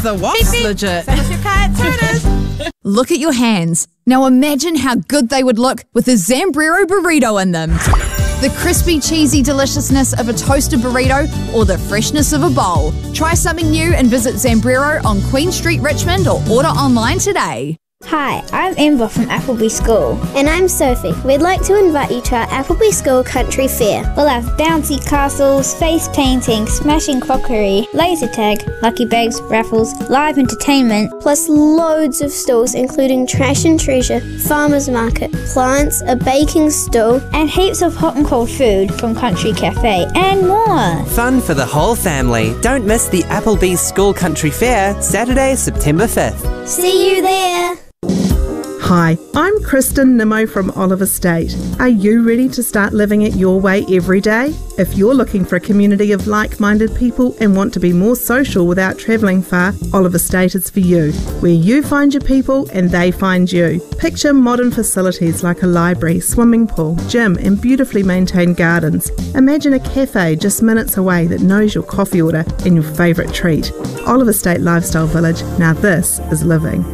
the what's legit. Send us your cards, turners. Look at your hands. Now imagine how good they would look with a Zambrero burrito in them. The crispy, cheesy deliciousness of a toasted burrito or the freshness of a bowl. Try something new and visit Zambrero on Queen Street, Richmond, or order online today. Hi, I'm Amber from Appleby School. And I'm Sophie. We'd like to invite you to our Appleby School Country Fair. We'll have bouncy castles, face painting, smashing crockery, laser tag, lucky bags, raffles, live entertainment, plus loads of stalls including trash and treasure, farmers market, plants, a baking stall, and heaps of hot and cold food from Country Cafe and more. Fun for the whole family. Don't miss the Appleby School Country Fair, Saturday, September 5th. See you there! Hi, I'm Kristen Nimmo from Oliver State. Are you ready to start living it your way every day? If you're looking for a community of like-minded people and want to be more social without travelling far, Oliver State is for you, where you find your people and they find you. Picture modern facilities like a library, swimming pool, gym and beautifully maintained gardens. Imagine a cafe just minutes away that knows your coffee order and your favourite treat. Oliver State Lifestyle Village, now this is living.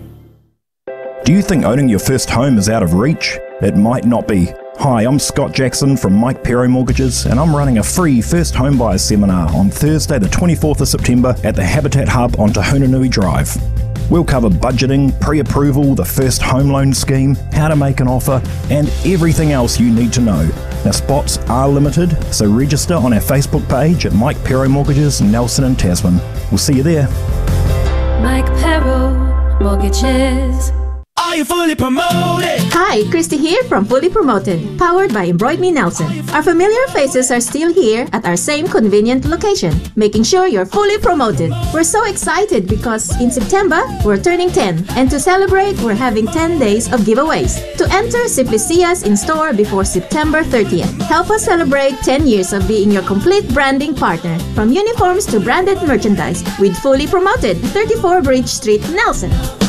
Do you think owning your first home is out of reach? It might not be. Hi, I'm Scott Jackson from Mike Pero Mortgages, and I'm running a free first home buyers seminar on Thursday the 24th of September at the Habitat Hub on Tahunanui Drive. We'll cover budgeting, pre-approval, the first home loan scheme, how to make an offer, and everything else you need to know. Now, spots are limited, so register on our Facebook page at Mike Pero Mortgages, Nelson and Tasman. We'll see you there. Mike Pero Mortgages. Are you fully promoted? Hi, Christy here from Fully Promoted, powered by Embroid Me Nelson. Our familiar faces are still here at our same convenient location, making sure you're fully promoted. We're so excited because in September, we're turning 10, and to celebrate, we're having 10 days of giveaways. To enter, simply see us in store before September 30th. Help us celebrate 10 years of being your complete branding partner, from uniforms to branded merchandise, with Fully Promoted, 34 Bridge Street, Nelson.